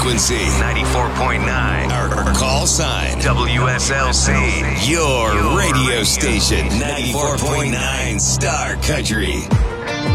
frequency 94.9. Our call sign WSLC. your radio station 94.9 Star Country.